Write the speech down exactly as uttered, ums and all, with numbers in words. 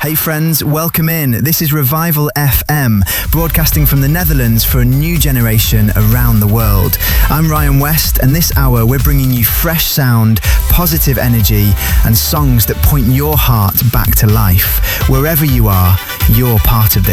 Hey friends, welcome in. This is Revival F M, broadcasting from the Netherlands for a new generation around the world. I'm Ryan West, and this hour we're bringing you fresh sound, positive energy, and songs that point your heart back to life. Wherever you are, you're part of this.